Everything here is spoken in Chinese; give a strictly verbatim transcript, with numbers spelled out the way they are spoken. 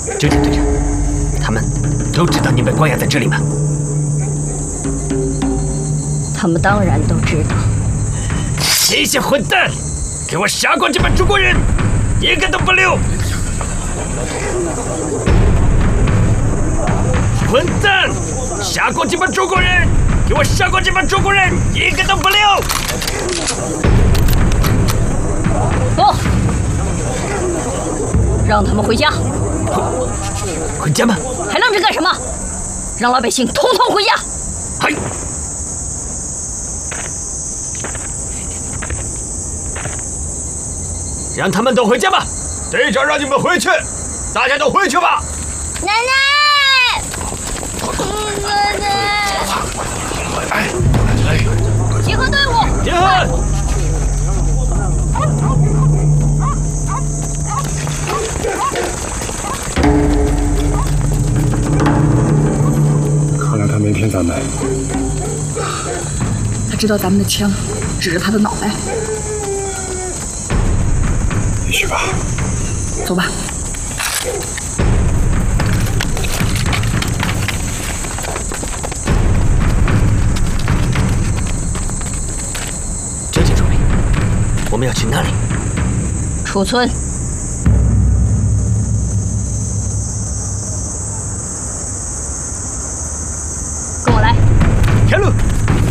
九井队长，他们都知道你被关押在这里吗？ 他们当然都知道。 这些混蛋，给我杀光这帮中国人，一个都不留！混蛋，杀光这帮中国人！给我杀光这帮中国人，一个都不留！ 不，让他们回家。 回家吗？ 还愣着干什么？让老百姓统统回家！ 嗨！让他们都回家吧。队长让你们回去，大家都回去吧。 奶奶，奶奶， 哎哎， 集合队伍！ 集合！ 看来他没骗咱们。 他知道咱们的枪指着他的脑袋。 也许吧。 走吧。 九井助理，我们要去哪里？ 储村。